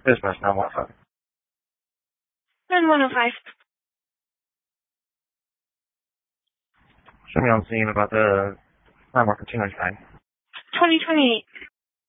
Business, not Wi-Fi. 9105. Show me on scene about the time marker 295. 2028.